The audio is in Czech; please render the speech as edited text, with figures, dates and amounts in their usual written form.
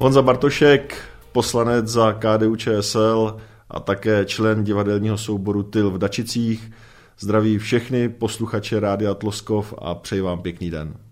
Honza Bartošek, poslanec za KDU-ČSL a také člen divadelního souboru Tyl v Dačicích. Zdraví všechny posluchače Rádia Tloskov a přeji vám pěkný den.